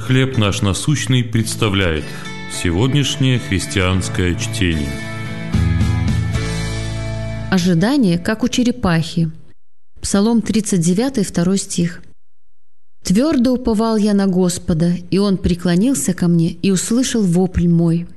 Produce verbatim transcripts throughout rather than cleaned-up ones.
«Хлеб наш насущный» представляет сегодняшнее христианское чтение. Ожидание, как у черепахи. Псалом тридцать девятый, второй стих. «Твердо уповал я на Господа, и Он преклонился ко мне и услышал вопль мой».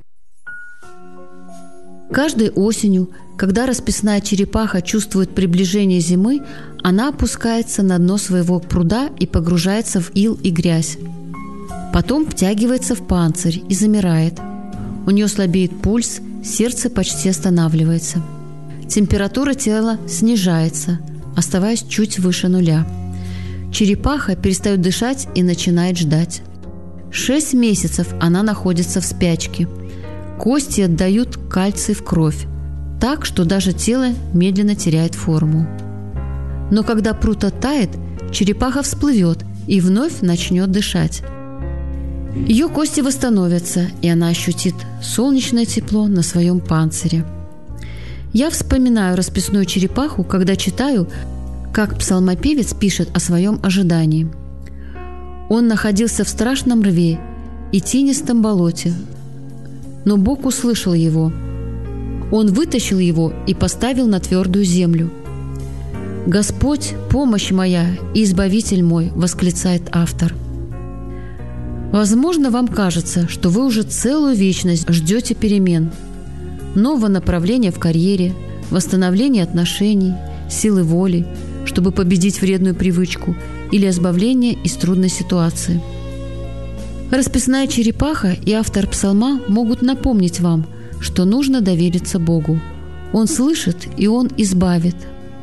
Каждой осенью, когда расписная черепаха чувствует приближение зимы, она опускается на дно своего пруда и погружается в ил и грязь. Потом втягивается в панцирь и замирает. У нее слабеет пульс, сердце почти останавливается. Температура тела снижается, оставаясь чуть выше нуля. Черепаха перестает дышать и начинает ждать. Шесть месяцев она находится в спячке. Кости отдают кальций в кровь, так что даже тело медленно теряет форму. Но когда пруд оттает, черепаха всплывет и вновь начнет дышать. Ее кости восстановятся, и она ощутит солнечное тепло на своем панцире. Я вспоминаю расписную черепаху, когда читаю, как псалмопевец пишет о своем ожидании. Он находился в страшном рве и тинистом болоте, но Бог услышал его. Он вытащил его и поставил на твердую землю. «Господь, помощь моя и избавитель мой!» – восклицает автор. Возможно, вам кажется, что вы уже целую вечность ждете перемен, нового направления в карьере, восстановления отношений, силы воли, чтобы победить вредную привычку или избавления из трудной ситуации. Расписная черепаха и автор псалма могут напомнить вам, что нужно довериться Богу. Он слышит, и Он избавит.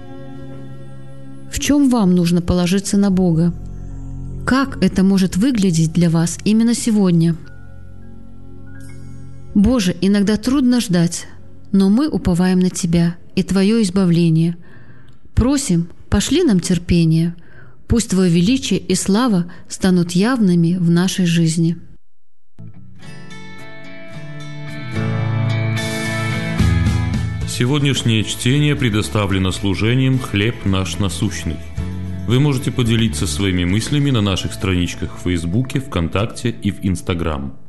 В чем вам нужно положиться на Бога? Как это может выглядеть для вас именно сегодня? Боже, иногда трудно ждать, но мы уповаем на Тебя и Твое избавление. Просим, пошли нам терпение. Пусть Твое величие и слава станут явными в нашей жизни. Сегодняшнее чтение предоставлено служением «Хлеб наш насущный». Вы можете поделиться своими мыслями на наших страничках в Фейсбуке, ВКонтакте и в Инстаграм.